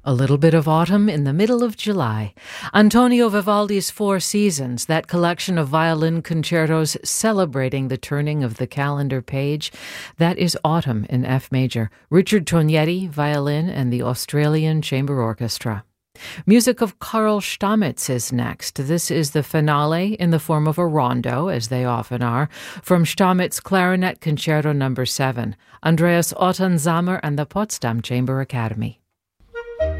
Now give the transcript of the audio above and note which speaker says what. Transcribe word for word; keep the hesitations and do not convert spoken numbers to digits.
Speaker 1: A little bit of autumn in the middle of July. Antonio Vivaldi's Four Seasons, that collection of violin concertos celebrating the turning of the calendar page, that is autumn in F major. Richard Tognetti, violin, and the Australian Chamber Orchestra. Music of Carl Stamitz is next. This is the finale in the form of a rondo, as they often are, from Stamitz Clarinet Concerto number seven, Andreas Ottensamer and the Potsdam Chamber Academy.